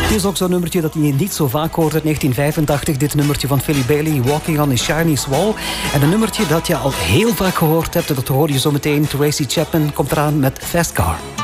Het is ook zo'n nummertje dat je niet zo vaak hoort uit 1985. Dit nummertje van Philly Bailey, Walking on a Chinese Wall. En een nummertje dat je al heel vaak gehoord hebt. Dat hoor je zo meteen. Tracy Chapman komt eraan met Fast Car.